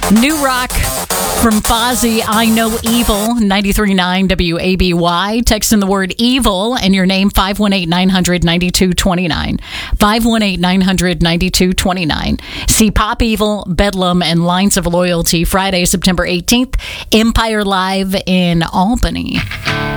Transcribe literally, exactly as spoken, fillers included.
New rock from Fozzy, I Know Evil, ninety-three point nine W A B Y. Text in the word evil and your name, five one eight, nine hundred, ninety-two twenty-nine. five one eight, nine hundred, ninety-two twenty-nine. See Pop Evil, Bedlam, and Lines of Loyalty Friday, September eighteenth, Empire Live in Albany.